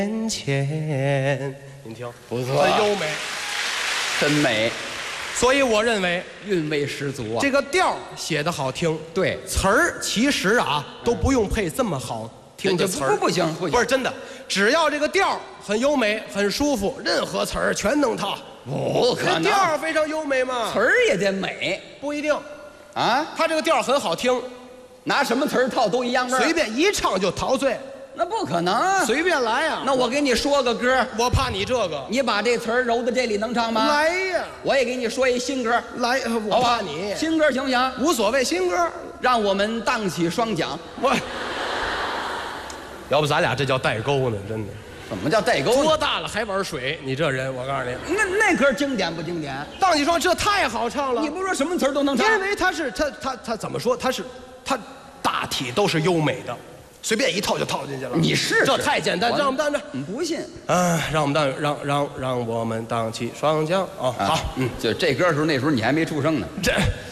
前，您听， 不错， 很优美， 真美， 所以我认为韵味十足啊。 这个调写得好听， 对， 词儿其实啊都不用配这么好听的词儿， 不行， 不是真的，只要这个调很优美、很舒服，任何词儿全能套。 不可能， 调非常优美嘛， 词儿也得美不一定啊。 他这个调很好听， 拿什么词儿套都一样味儿， 随便一唱就陶醉， 那不可能， 随便来呀。 那我给你说个歌， 我怕你这个， 你把这词儿揉到这里能唱吗？ 来呀， 我也给你说一新歌， 来，我怕你新歌行不行？ 无所谓，新歌， 让我们荡起双桨。 我，要不咱俩这叫代沟呢，真的。 怎么叫代沟？ 多大了还玩水？你这人，我告诉你， 那歌经典不经典？ 荡起双这太好唱了。 你不说什么词儿都能唱？ 因为他怎么说？他大体都是优美的，随便一套就套进去了。 你试试， 这太简单，让我们荡着。 你不信？ 让我们荡，让我们荡起双桨。哦，好， 就这歌的时候，那时候你还没出生呢。 这